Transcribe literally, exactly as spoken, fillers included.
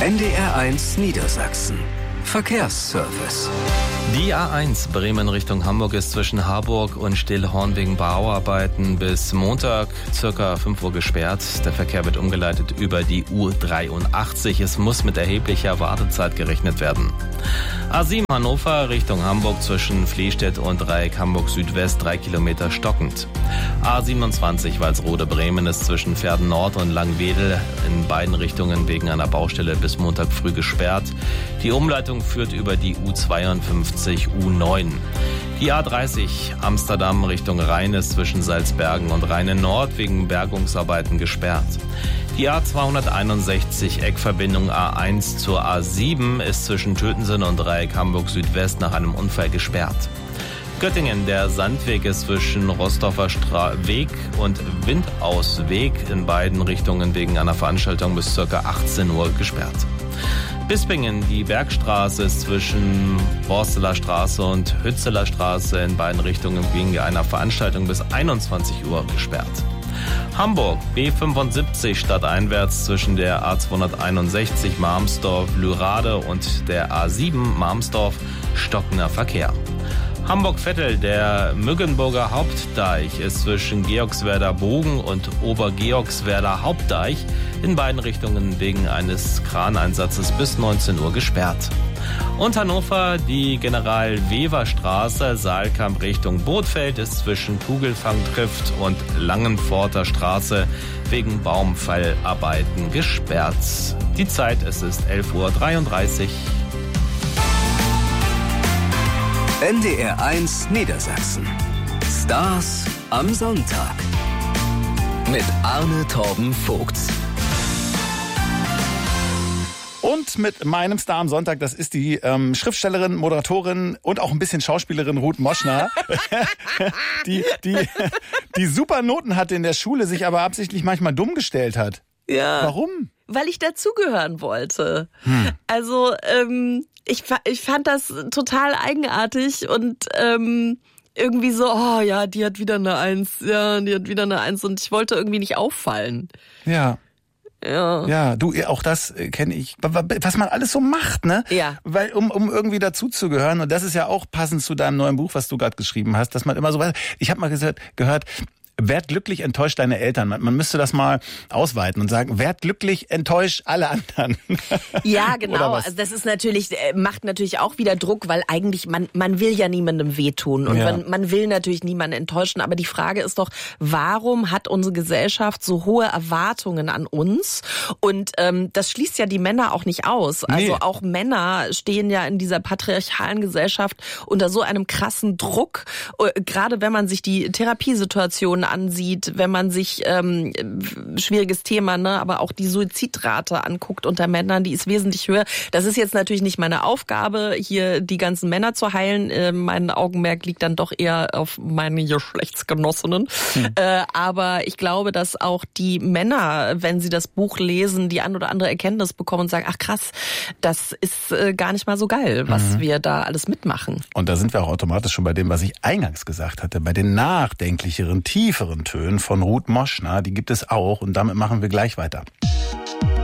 N D R eins Niedersachsen. Verkehrsservice. Die A eins Bremen Richtung Hamburg ist zwischen Harburg und Stillhorn wegen Bauarbeiten bis Montag circa fünf Uhr gesperrt. Der Verkehr wird umgeleitet über die U dreiundachtzig. Es muss mit erheblicher Wartezeit gerechnet werden. A sieben Hannover Richtung Hamburg zwischen Fließstedt und Dreieck Hamburg Südwest drei Kilometer stockend. A siebenundzwanzig Walsrode Bremen ist zwischen Verden Nord und Langwedel in beiden Richtungen wegen einer Baustelle bis Montag früh gesperrt. Die Umleitung führt über die U zweiundfünfzig U neun. Die A dreißig Amsterdam Richtung Rhein ist zwischen Salzbergen und Rheine Nord wegen Bergungsarbeiten gesperrt. Die A zweihunderteinundsechzig Eckverbindung A eins zur A sieben ist zwischen Tötensen und Dreieck Hamburg Südwest nach einem Unfall gesperrt. Göttingen, der Sandweg ist zwischen Rostoffer Stra- Weg und Windausweg in beiden Richtungen wegen einer Veranstaltung bis ca. achtzehn Uhr gesperrt. Bispingen, die Bergstraße ist zwischen Borsteler Straße und Hützeler Straße in beiden Richtungen wegen einer Veranstaltung bis einundzwanzig Uhr gesperrt. Hamburg, B fünfundsiebzig stadteinwärts zwischen der A zweihunderteinundsechzig Marmsdorf-Lürade und der A sieben Marmsdorf stockender Verkehr. Hamburg-Vettel, der Mückenburger Hauptdeich ist zwischen Georgswerder Bogen und Obergeorgswerder Hauptdeich in beiden Richtungen wegen eines Kraneinsatzes bis neunzehn Uhr gesperrt. Und Hannover, die General-Wever-Straße, Saalkamp Richtung Bothfeld ist zwischen Kugelfangtrift und Langenforter Straße wegen Baumfallarbeiten gesperrt. Die Zeit, es ist elf Uhr dreiunddreißig. N D R eins Niedersachsen. Stars am Sonntag. Mit Arne Torben Vogts. Und mit meinem Star am Sonntag, das ist die ähm, Schriftstellerin, Moderatorin und auch ein bisschen Schauspielerin Ruth Moschner, die, die, die super Noten hatte in der Schule, sich aber absichtlich manchmal dumm gestellt hat. Ja. Warum? Weil ich dazugehören wollte. Hm. Also ähm, ich, ich fand das total eigenartig und ähm, irgendwie so, oh ja, die hat wieder eine Eins, ja, die hat wieder eine Eins und ich wollte irgendwie nicht auffallen. Ja. Ja. Ja, du, auch das kenne ich. Was man alles so macht, ne? Ja. Weil, um, um irgendwie dazuzugehören, und das ist ja auch passend zu deinem neuen Buch, was du gerade geschrieben hast, dass man immer so weiß. Ich habe mal gehört, gehört werd glücklich, enttäuscht deine Eltern. Man, man müsste das mal ausweiten und sagen, werd glücklich, enttäuscht alle anderen. Ja, genau. Also das ist natürlich, macht natürlich auch wieder Druck, weil eigentlich man, man will ja niemandem wehtun und ja. man, man will natürlich niemanden enttäuschen. Aber die Frage ist doch, warum hat unsere Gesellschaft so hohe Erwartungen an uns? Und ähm, das schließt ja die Männer auch nicht aus. Also nee. auch Männer stehen ja in dieser patriarchalen Gesellschaft unter so einem krassen Druck. Gerade wenn man sich die Therapiesituationen ansieht, wenn man sich, ähm, schwieriges Thema, ne, aber auch die Suizidrate anguckt unter Männern, die ist wesentlich höher. Das ist jetzt natürlich nicht meine Aufgabe, hier die ganzen Männer zu heilen. Äh, mein Augenmerk liegt dann doch eher auf meine Geschlechtsgenossinnen. Hm. Äh, aber ich glaube, dass auch die Männer, wenn sie das Buch lesen, die ein oder andere Erkenntnis bekommen und sagen, ach krass, das ist äh, gar nicht mal so geil, was mhm. wir da alles mitmachen. Und da sind wir auch automatisch schon bei dem, was ich eingangs gesagt hatte, bei den nachdenklicheren, tieferen Tönen von Ruth Moschner, die gibt es auch und damit machen wir gleich weiter.